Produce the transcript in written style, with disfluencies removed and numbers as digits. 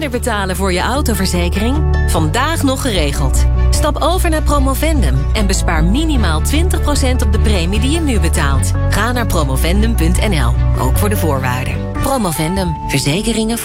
minder betalen voor je autoverzekering? Vandaag nog geregeld. Stap over naar Promovendum en bespaar minimaal 20% op de premie die je nu betaalt. Ga naar promovendum.nl, ook voor de voorwaarden. Promovendum, verzekeringen